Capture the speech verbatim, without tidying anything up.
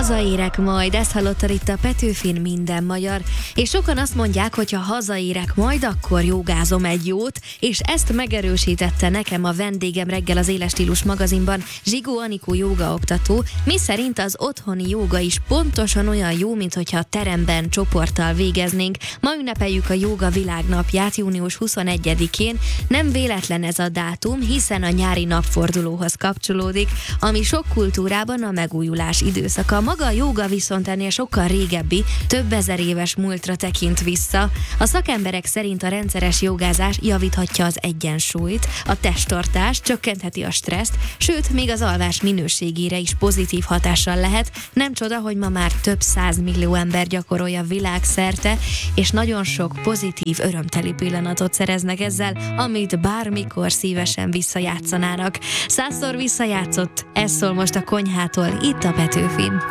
Hazaérek majd, ezt hallottad itt a Petőfin Minden Magyar, és sokan azt mondják, hogy ha hazaérek majd, akkor jogázom egy jót, és ezt megerősítette nekem a vendégem reggel az Éles Stílus magazinban, Zsigó Anikó jógaoktató, mi szerint az otthoni jóga is pontosan olyan jó, mint hogyha teremben csoporttal végeznénk. Ma ünnepeljük a Jóga Világnapját június huszonegyedikén, nem véletlen ez a dátum, hiszen a nyári napfordulóhoz kapcsolódik, ami sok kultúrában a megújulás időszaka. Maga a jóga viszont ennél sokkal régebbi, több ezer éves múltra tekint vissza. A szakemberek szerint a rendszeres jogázás javíthatja az egyensúlyt, a testtartást, csökkentheti a stresszt, sőt, még az alvás minőségére is pozitív hatással lehet. Nem csoda, hogy ma már több százmillió ember gyakorolja világszerte, és nagyon sok pozitív, örömteli pillanatot szereznek ezzel, amit bármikor szívesen visszajátszanának. Százszor visszajátszott, ez szól most a konyhától, itt a Petőfin.